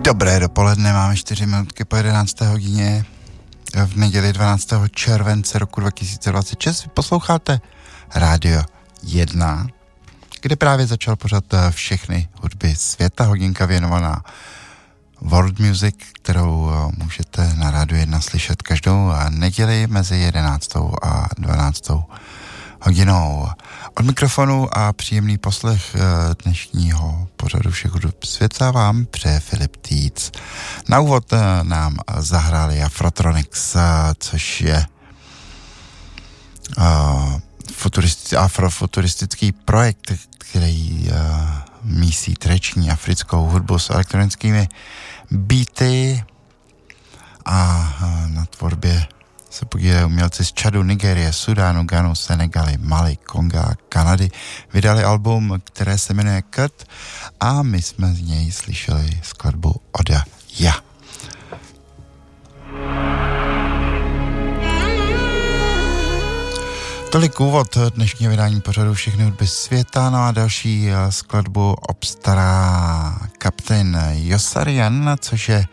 Dobré dopoledne, máme 4 minutky po 11. hodině v neděli 12. července roku 2026. Vy posloucháte Rádio 1, kde právě začal pořad všechny hudby světa, hodinka věnovaná world music, kterou můžete na Rádiu 1 slyšet každou neděli mezi 11. a 12. hodinou. Od mikrofonu a příjemný poslech dnešního pořadu všech hudeb světa vám přeje Filip Týc. Na úvod nám zahráli Afrotronics, což je afrofuturistický projekt, který mísí tradiční africkou hudbu s elektronickými beaty a na tvorbě se podílejí umělci z Čadu, Nigérie, Sudánu, Ganu, Senegaly, Mali, Konga a Kanady. Vydali album, které se jmenuje Cut a my jsme z něj slyšeli skladbu Oda Ja. Tolik úvod dnešního vydání pořadu všechny hudby světa, no a další skladbu obstará Kapten Yossarian, což je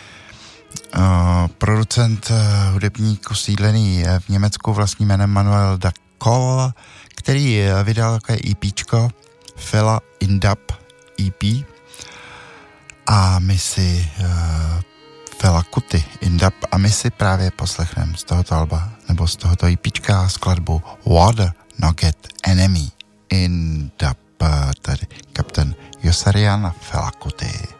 producent, hudebník usídlený v Německu vlastním jménem Manuel da Col, který vydal takové EPčko Fela Indap EP a my si Fela Kuti Indap a my si právě poslechneme z tohoto alba nebo z tohoto EPčka skladbu Water Nugget Enemy Indap, tedy Kapten Yossarian a Fela Kuti.